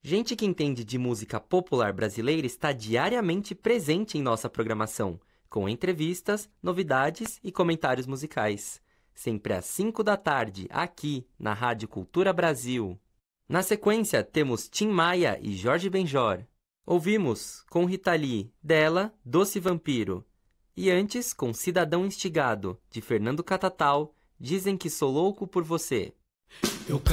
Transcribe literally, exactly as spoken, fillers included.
Gente que entende de música popular brasileira está diariamente presente em nossa programação, com entrevistas, novidades e comentários musicais. Sempre às cinco da tarde, aqui na Rádio Cultura Brasil. Na sequência, temos Tim Maia e Jorge Benjor. Ouvimos, com Rita Lee, dela, Doce Vampiro. E antes, com Cidadão Instigado, de Fernando Catatal, Dizem que Sou Louco por Você. Eu